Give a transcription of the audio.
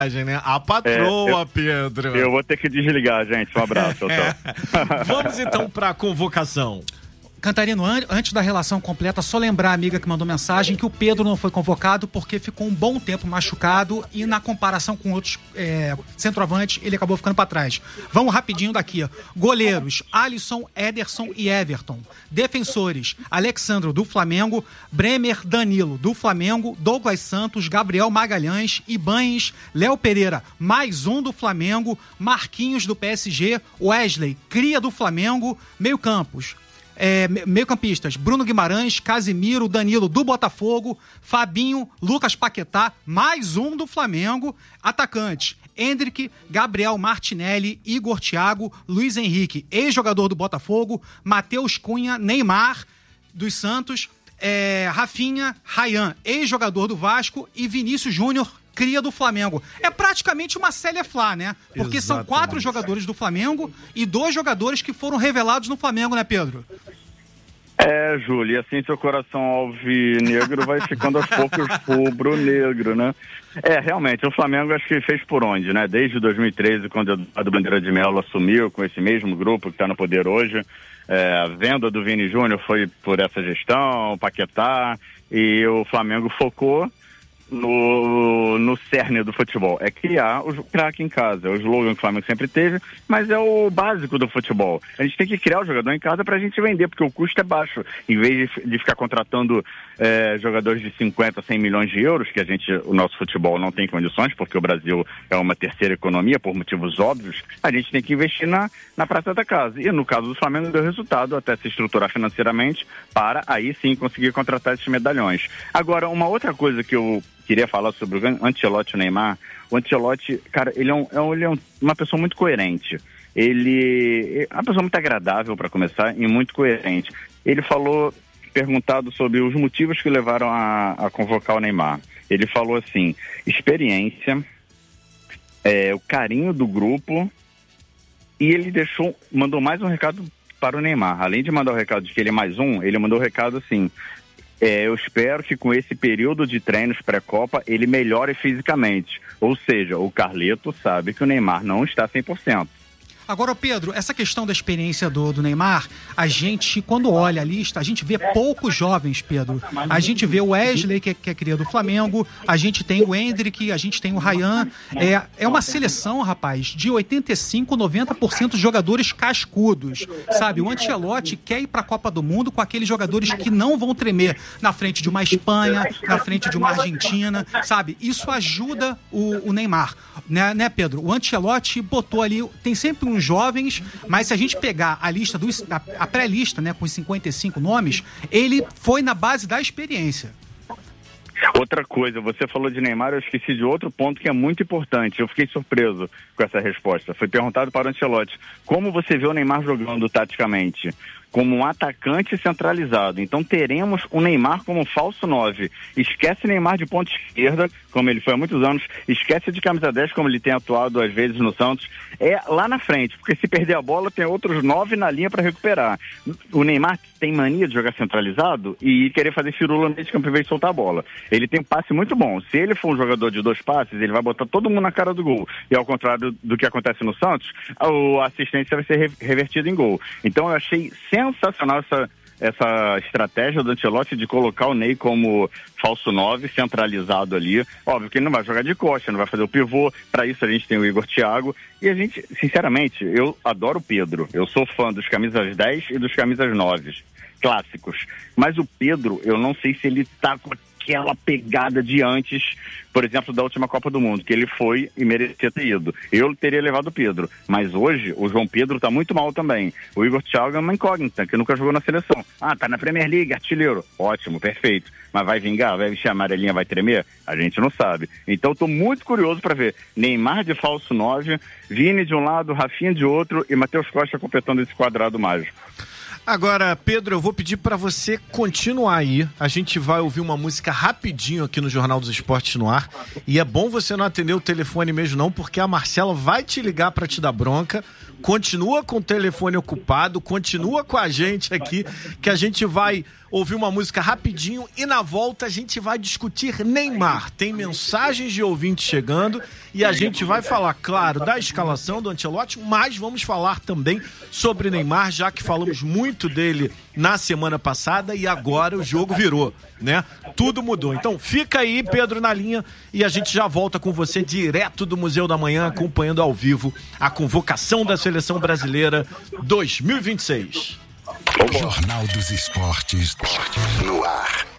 né? A patroa, Pedro. Eu vou ter que desligar, gente. Um abraço. Tchau. Vamos então para a convocação. Cantarino, antes da relação completa, só lembrar a amiga que mandou mensagem que o Pedro não foi convocado porque ficou um bom tempo machucado e na comparação com outros centroavantes, ele acabou ficando para trás. Vamos rapidinho daqui. Goleiros, Alisson, Ederson e Everton. Defensores, Alexandro do Flamengo, Bremer, Danilo do Flamengo, Douglas Santos, Gabriel Magalhães, Ibanes, Léo Pereira, mais um do Flamengo, Marquinhos do PSG, Wesley, cria do Flamengo, meio-campistas, Bruno Guimarães, Casimiro, Danilo do Botafogo, Fabinho, Lucas Paquetá, mais um do Flamengo, atacantes, Endrick, Gabriel Martinelli, Igor Thiago, Luiz Henrique, ex-jogador do Botafogo, Matheus Cunha, Neymar dos Santos, Rafinha, Ryan, ex-jogador do Vasco e Vinícius Júnior, cria do Flamengo. É praticamente uma Célia Flá, né? Porque são 4 jogadores do Flamengo e 2 jogadores que foram revelados no Flamengo, né, Pedro? Júlio, e assim seu coração alvinegro vai ficando aos poucos rubro-negro, né? Realmente, o Flamengo acho que fez por onde, né? Desde 2013, quando a do Bandeira de Melo assumiu com esse mesmo grupo que está no poder hoje, a venda do Vini Júnior foi por essa gestão, Paquetá, e o Flamengo focou no cerne do futebol. É criar o craque em casa. É o slogan que o Flamengo sempre teve, mas é o básico do futebol. A gente tem que criar o jogador em casa pra gente vender, porque o custo é baixo. Em vez de ficar contratando jogadores de 50, 100 milhões de euros, que o nosso futebol não tem condições, porque o Brasil é uma terceira economia, por motivos óbvios, a gente tem que investir na prata da casa. E no caso do Flamengo deu resultado até se estruturar financeiramente para aí sim conseguir contratar esses medalhões. Agora, uma outra coisa que eu queria falar sobre o Ancelotti e o Neymar. O Ancelotti, cara, ele é uma pessoa muito coerente. Ele é uma pessoa muito agradável, para começar, e muito coerente. Ele falou, perguntado sobre os motivos que levaram a convocar o Neymar. Ele falou assim, experiência, o carinho do grupo, e ele mandou mais um recado para o Neymar. Além de mandar o recado de que ele é mais um, ele mandou o recado assim, eu espero que com esse período de treinos pré-Copa ele melhore fisicamente. Ou seja, o Carleto sabe que o Neymar não está 100%. Agora, Pedro, essa questão da experiência do Neymar, a gente, quando olha a lista, a gente vê poucos jovens, Pedro. A gente vê o Wesley, que é cria do Flamengo, a gente tem o Endrick, a gente tem o Ryan. É uma seleção, rapaz, de 85%, 90% de jogadores cascudos, sabe? O Ancelotti quer ir para a Copa do Mundo com aqueles jogadores que não vão tremer na frente de uma Espanha, na frente de uma Argentina, sabe? Isso ajuda o Neymar, né, Pedro? O Ancelotti botou ali, tem sempre uns jovens, mas se a gente pegar a lista a pré-lista, né, com os 55 nomes, ele foi na base da experiência. Outra coisa, você falou de Neymar, eu esqueci de outro ponto que é muito importante. Eu fiquei surpreso com essa resposta. Foi perguntado para o Ancelotti, como você vê o Neymar jogando taticamente? Como um atacante centralizado. Então teremos o Neymar como falso 9. Esquece Neymar de ponta esquerda, como ele foi há muitos anos. Esquece de camisa 10, como ele tem atuado às vezes no Santos. É lá na frente, porque se perder a bola tem outros 9 na linha para recuperar. O Neymar tem mania de jogar centralizado e querer fazer firula no meio de campo em vez de soltar a bola. Ele tem um passe muito bom. Se ele for um jogador de 2 passes, ele vai botar todo mundo na cara do gol. E ao contrário do que acontece no Santos, a assistência vai ser revertida em gol. Então eu achei sensacional essa estratégia do Ancelotti de colocar o Ney como falso 9, centralizado ali. Óbvio que ele não vai jogar de costa, não vai fazer o pivô. Para isso a gente tem o Igor Thiago. E a gente, sinceramente, eu adoro o Pedro. Eu sou fã dos camisas 10 e dos camisas 9, clássicos. Mas o Pedro, eu não sei se ele tá com aquela pegada de antes, por exemplo, da última Copa do Mundo, que ele foi e merecia ter ido. Eu teria levado o Pedro, mas hoje o João Pedro tá muito mal também. O Igor Thiago é uma incógnita, que nunca jogou na seleção. Tá na Premier League, artilheiro. Ótimo, perfeito. Mas vai vingar? Vai vestir a amarelinha, vai tremer? A gente não sabe. Então tô muito curioso para ver Neymar de falso 9, Vini de um lado, Rafinha de outro e Matheus Costa completando esse quadrado mágico. Agora, Pedro, eu vou pedir para você continuar aí. A gente vai ouvir uma música rapidinho aqui no Jornal dos Esportes no ar. E é bom você não atender o telefone mesmo não, porque a Marcela vai te ligar para te dar bronca. Continua com o telefone ocupado, continua com a gente aqui, que a gente vai ouvir uma música rapidinho e na volta a gente vai discutir Neymar. Tem mensagens de ouvintes chegando e a gente vai falar, claro, da escalação do Ancelotti, mas vamos falar também sobre Neymar, já que falamos muito dele na semana passada e agora o jogo virou, né? Tudo mudou. Então fica aí, Pedro, na linha e a gente já volta com você direto do Museu da Manhã, acompanhando ao vivo a convocação da Seleção Brasileira 2026. Jornal dos Esportes no ar.